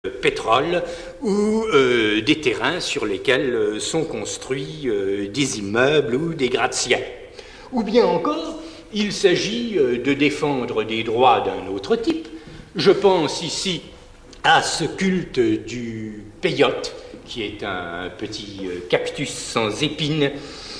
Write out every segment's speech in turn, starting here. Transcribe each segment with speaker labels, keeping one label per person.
Speaker 1: pétrole ou des terrains sur lesquels sont construits des immeubles ou des gratte-ciel. Ou bien encore, il s'agit de défendre des droits d'un autre type. Je pense ici à ce culte du peyote, qui est un petit cactus sans épines,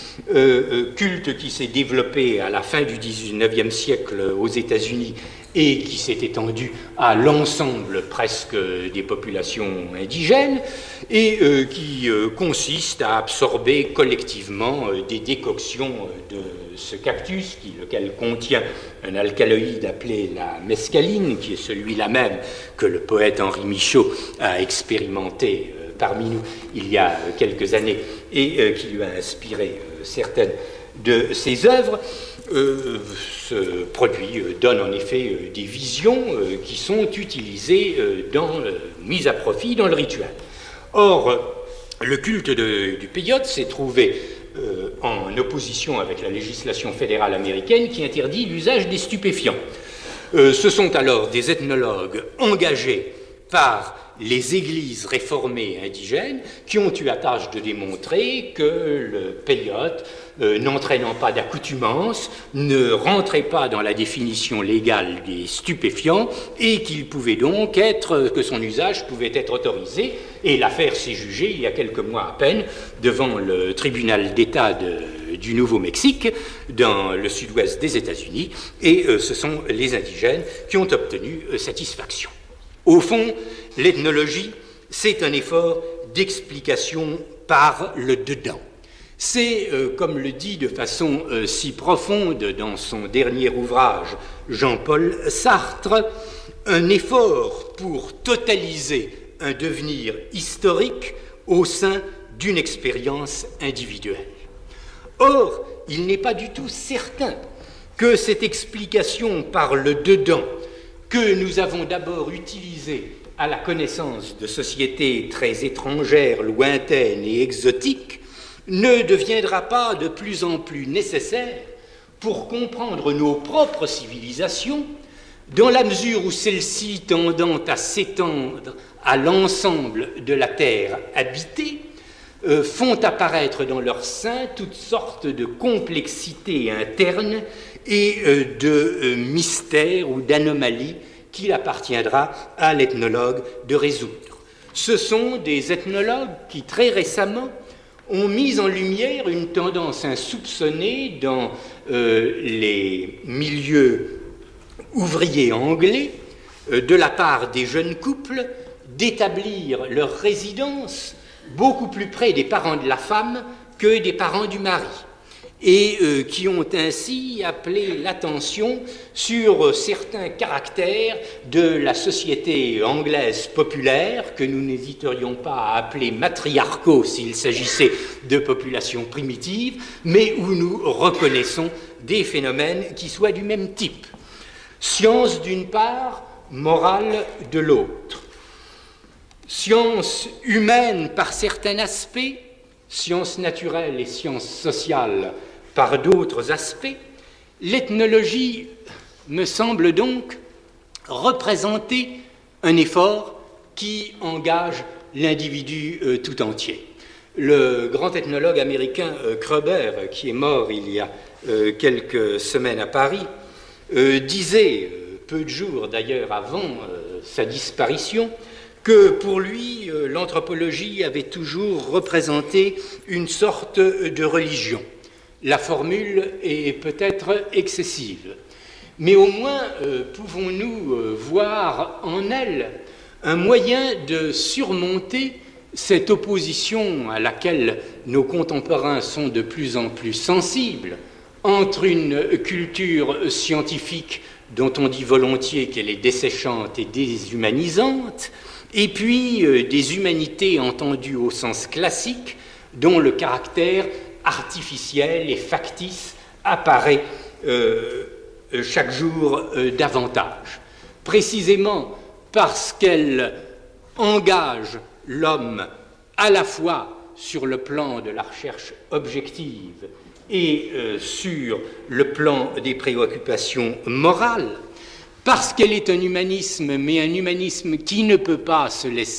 Speaker 1: culte qui s'est développé à la fin du XIXe siècle aux États-Unis et qui s'est étendu à l'ensemble presque des populations indigènes et qui consiste à absorber collectivement des décoctions de ce cactus, lequel contient un alcaloïde appelé la mescaline, qui est celui-là même que le poète Henri Michaud a expérimenté parmi nous il y a quelques années et qui lui a inspiré certaines de ses œuvres. Ce produit donne en effet des visions qui sont utilisées, mises à profit dans le rituel. Or, le culte du peyote s'est trouvé en opposition avec la législation fédérale américaine qui interdit l'usage des stupéfiants. Ce sont alors des ethnologues engagés par les églises réformées indigènes qui ont eu à tâche de démontrer que le peyote, n'entraînant pas d'accoutumance, ne rentrait pas dans la définition légale des stupéfiants et qu'il pouvait donc que son usage pouvait être autorisé. Et l'affaire s'est jugée il y a quelques mois à peine devant le tribunal d'État du Nouveau-Mexique, dans le sud-ouest des États-Unis, et ce sont les indigènes qui ont obtenu satisfaction. Au fond, l'ethnologie, c'est un effort d'explication par le dedans. C'est, comme le dit de façon si profonde dans son dernier ouvrage Jean-Paul Sartre, un effort pour totaliser un devenir historique au sein d'une expérience individuelle. Or, il n'est pas du tout certain que cette explication par le dedans, que nous avons d'abord utilisée à la connaissance de sociétés très étrangères, lointaines et exotiques, ne deviendra pas de plus en plus nécessaire pour comprendre nos propres civilisations, dans la mesure où celles-ci, tendant à s'étendre à l'ensemble de la terre habitée, font apparaître dans leur sein toutes sortes de complexités internes et de mystères ou d'anomalies qu'il appartiendra à l'ethnologue de résoudre. Ce sont des ethnologues qui, très récemment, ont mis en lumière une tendance insoupçonnée dans les milieux ouvriers anglais, de la part des jeunes couples, d'établir leur résidence beaucoup plus près des parents de la femme que des parents du mari, et qui ont ainsi appelé l'attention sur certains caractères de la société anglaise populaire, que nous n'hésiterions pas à appeler matriarcaux s'il s'agissait de populations primitives, mais où nous reconnaissons des phénomènes qui soient du même type. Science d'une part, morale de l'autre. Science humaine par certains aspects, sciences naturelles et sciences sociales par d'autres aspects, l'ethnologie me semble donc représenter un effort qui engage l'individu tout entier. Le grand ethnologue américain Kroeber, qui est mort il y a quelques semaines à Paris, disait, peu de jours d'ailleurs avant sa disparition, que pour lui, l'anthropologie avait toujours représenté une sorte de religion. La formule est peut-être excessive, mais au moins pouvons-nous voir en elle un moyen de surmonter cette opposition à laquelle nos contemporains sont de plus en plus sensibles entre une culture scientifique dont on dit volontiers qu'elle est desséchante et déshumanisante, et puis des humanités entendues au sens classique, dont le caractère artificiel et factice apparaît chaque jour davantage. Précisément parce qu'elle engage l'homme à la fois sur le plan de la recherche objective et sur le plan des préoccupations morales, Parce qu'elle est un humanisme, mais un humanisme qui ne peut pas se laisser